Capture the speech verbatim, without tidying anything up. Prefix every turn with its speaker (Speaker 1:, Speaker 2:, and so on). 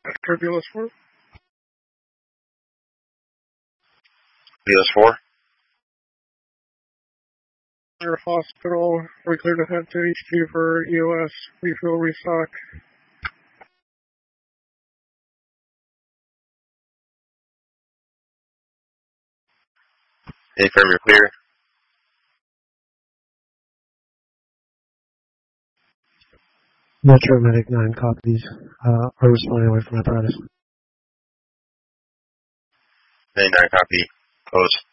Speaker 1: Turbulence four.
Speaker 2: B S four.
Speaker 1: Our hospital, we cleared to head to H Q for E O S, refuel, restock.
Speaker 2: A firm, you're clear.
Speaker 3: Metro Medic nine copies. Uh, are responding away from apparatus.
Speaker 2: ninety-nine copy. Close.